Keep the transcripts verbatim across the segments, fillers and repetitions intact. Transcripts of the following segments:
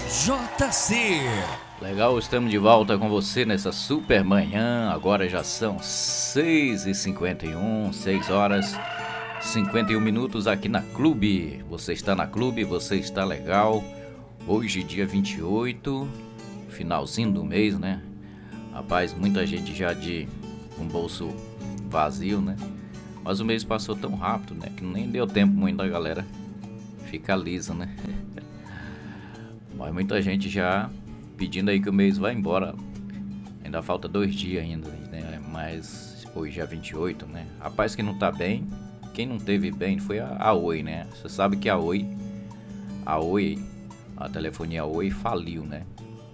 J C. Legal, estamos de volta com você nessa super manhã. Agora já são seis e cinquenta e um, seis horas e cinquenta e um minutos aqui na Clube. Você está na Clube, você está legal. Hoje, dia vinte e oito, finalzinho do mês, né? Rapaz, muita gente já de um bolso vazio, né? Mas o mês passou tão rápido, né? Que nem deu tempo muito da galera ficar lisa, né? Mas muita gente já pedindo aí que o mês vá embora. Ainda falta dois dias ainda, né? Mas hoje é vinte e oito, né? Rapaz, que não tá bem, quem não teve bem foi a, a Oi, né? Você sabe que a Oi, a Oi, a telefonia Oi faliu, né?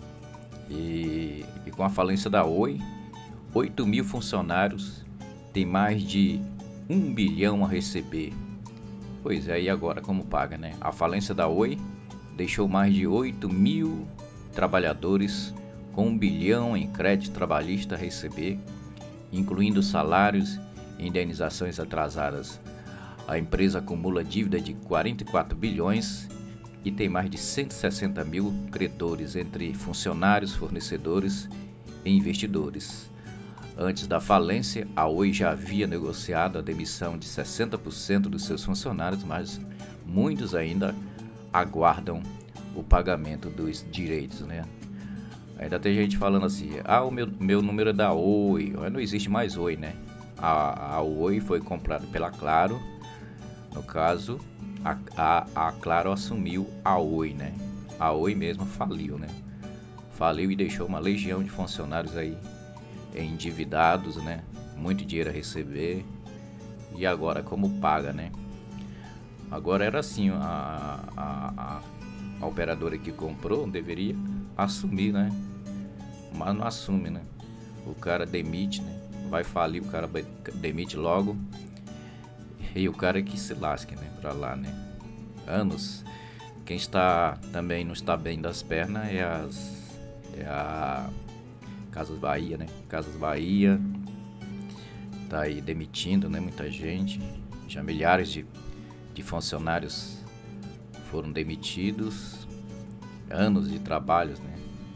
E, e com a falência da Oi, oito mil funcionários tem mais de um bilhão a receber. Pois é, e agora como paga, né? A falência da Oi deixou mais de oito mil trabalhadores com um bilhão em crédito trabalhista a receber, incluindo salários e indenizações atrasadas. A empresa acumula dívida de quarenta e quatro bilhões e tem mais de cento e sessenta mil credores entre funcionários, fornecedores e investidores. Antes da falência, a Oi já havia negociado a demissão de sessenta por cento dos seus funcionários, mas muitos ainda aguardam o pagamento dos direitos, né? Ainda tem gente falando assim, ah, o meu, meu número é da Oi, não existe mais Oi, né? A, a Oi foi comprada pela Claro, no caso, a, a, a Claro assumiu a Oi, né? A Oi mesmo faliu, né? Faliu e deixou uma legião de funcionários aí endividados, né? Muito dinheiro a receber, e agora como paga, né? Agora era assim, a, a, a, a operadora que comprou deveria assumir, né? Mas não assume, né? O cara demite, né? Vai falir, o cara demite logo. E o cara é que se lasque, né? Pra lá, né? Anos. Quem está também não está bem das pernas é as... É a Casas Bahia, né? Casas Bahia tá aí demitindo, né? Muita gente. Já milhares de de funcionários foram demitidos, anos de trabalhos, né?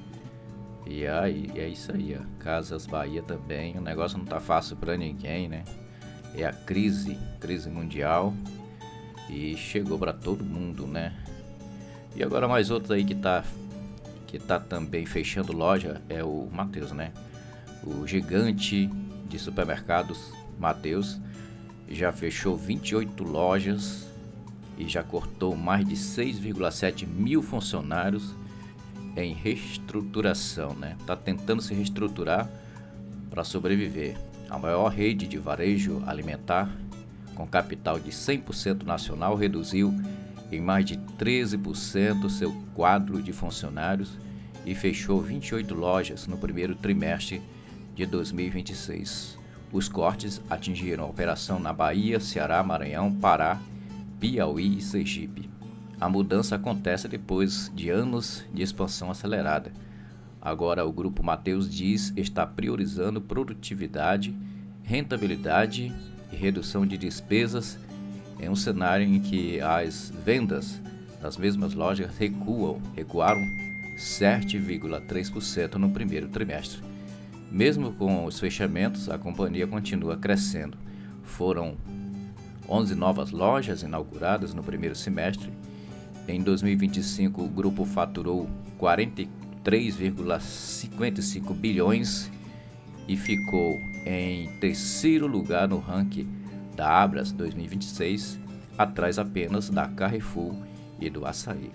E aí é isso aí, ó. Casas Bahia também, o negócio não tá fácil para ninguém, né? É a crise, crise mundial, e chegou para todo mundo, né? E agora mais outro aí que tá que tá também fechando loja é o Mateus, né? O gigante de supermercados Mateus já fechou vinte e oito lojas e já cortou mais de seis vírgula sete mil funcionários em reestruturação, né? Tá tentando se reestruturar para sobreviver. A maior rede de varejo alimentar, com capital de cem por cento nacional, reduziu em mais de treze por cento seu quadro de funcionários e fechou vinte e oito lojas no primeiro trimestre de dois mil e vinte e seis. Os cortes atingiram a operação na Bahia, Ceará, Maranhão, Pará, Piauí e Sergipe. A mudança acontece depois de anos de expansão acelerada. Agora o Grupo Mateus diz estar priorizando produtividade, rentabilidade e redução de despesas em um cenário em que as vendas das mesmas lojas recuam, recuaram sete vírgula três por cento no primeiro trimestre. Mesmo com os fechamentos, a companhia continua crescendo. Foram onze novas lojas inauguradas no primeiro semestre. Em dois mil e vinte e cinco, o grupo faturou quarenta e três vírgula cinquenta e cinco bilhões e ficou em terceiro lugar no ranking da Abras dois mil e vinte e seis, atrás apenas da Carrefour e do Açaí.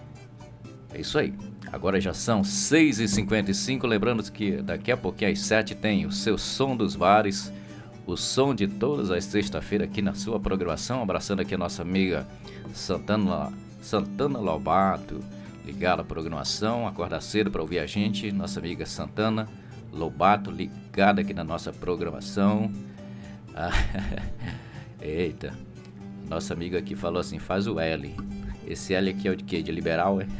É isso aí. Agora já são seis e cinquenta e cinco, lembrando que daqui a pouquinho às sete tem o seu Som dos Bares, o som de todas as sextas-feiras aqui na sua programação, abraçando aqui a nossa amiga Santana, Santana Lobato, ligada à programação, acorda cedo para ouvir a gente, nossa amiga Santana Lobato, ligada aqui na nossa programação. Ah, eita, nossa amiga aqui falou assim, faz o L. Esse L aqui é o de quê? De liberal, é?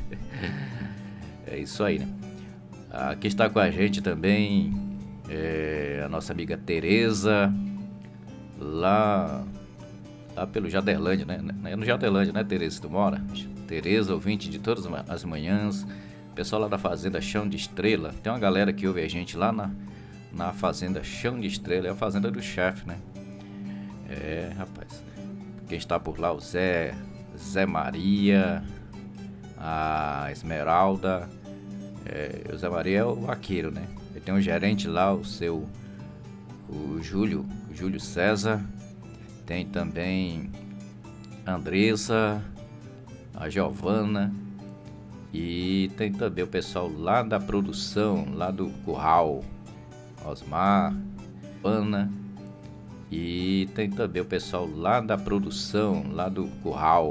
É isso aí, né? Aqui está com a gente também é, a nossa amiga Tereza, lá, lá pelo Jaderlândia, né? É no Jaderlândia, né, Tereza? Tu mora? Tereza, ouvinte de todas as manhãs. Pessoal lá da Fazenda Chão de Estrela. Tem uma galera que ouve a gente lá na, na Fazenda Chão de Estrela. É a fazenda do chefe, né? É, rapaz. Quem está por lá, o Zé, Zé Maria, a Esmeralda. É, o Zé Maria é o vaqueiro, né? Ele tem um gerente lá, o seu... O Júlio, o Júlio César. Tem também a Andressa, a Giovana. E tem também o pessoal lá da produção, lá do Curral, Osmar, Ana. E tem também o pessoal lá da produção, lá do Curral,